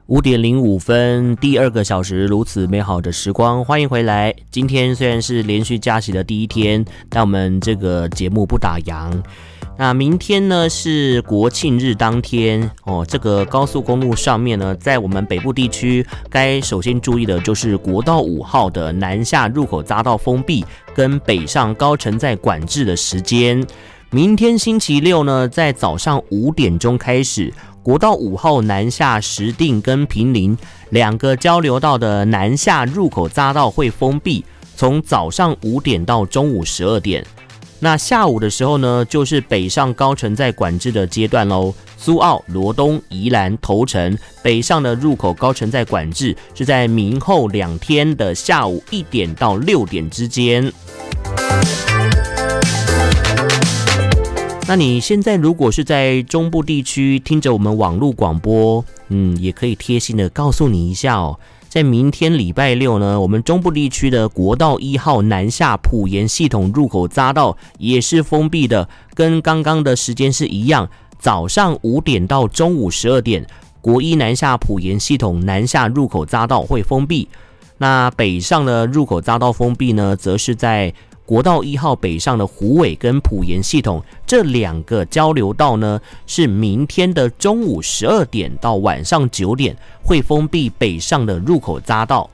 5:05，第2个小时如此美好的时光，欢迎回来。今天虽然是连续假期的第一天，但我们这个节目不打烊。那明天呢是国庆日当天哦，这个高速公路上面呢，在我们北部地区，该首先注意的就是国道5号的南下入口匝道封闭，跟北上高乘载管制的时间。明天星期六呢，在早上5点钟开始，国道5号南下石碇跟坪林2个交流道的南下入口匝道会封闭，从早上5点到中午12点。那下午的时候呢，就是北上高乘载管制的阶段咯。苏澳、罗东、宜兰、头城北上的入口高乘载管制是在明后2天的下午1点到6点之间。那你现在如果是在中部地区听着我们网络广播，也可以贴心的告诉你一下哦，在明天礼拜六呢，我们中部地区的国道1号南下埔盐系统入口匝道也是封闭的，跟刚刚的时间是一样，早上5点到中午12点，国一南下埔盐系统南下入口匝道会封闭。那北上的入口匝道封闭呢，则是在国道1号北上的虎尾跟埔盐系统这2个交流道呢，是明天的中午12点到晚上9点会封闭北上的入口匝道。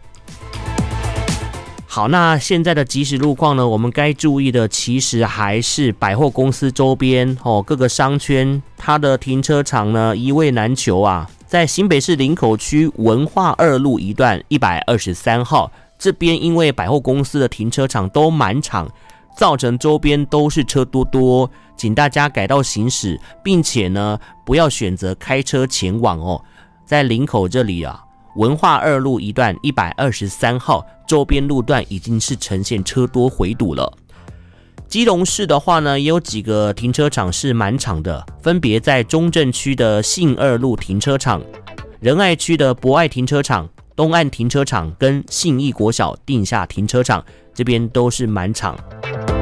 好，那现在的即时路况呢，我们该注意的其实还是百货公司周边各个商圈，它的停车场呢一位难求啊。在新北市林口区文化2路一段123号这边，因为百货公司的停车场都满场，造成周边都是车多多，请大家改道行驶，并且呢不要选择开车前往哦。在林口这里啊，文化2路一段123号周边路段已经是呈现车多回堵了。基隆市的话呢，也有几个停车场是满场的，分别在中正区的信2路停车场、仁爱区的博爱停车场、东岸停车场跟信义国小定下停车场，这边都是满场。